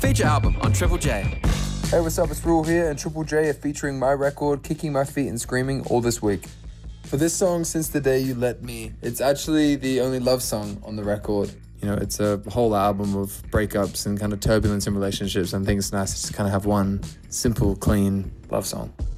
feature album on Triple J. Hey, what's up? It's Rule here, and Triple J are featuring my record, Kicking My Feet and Screaming, all this week. For this song, Since the Day You Let Me, it's actually the only love song on the record. You know, it's a whole album of breakups and kind of turbulence in relationships, and I think it's nice to just kind of have one simple, clean love song.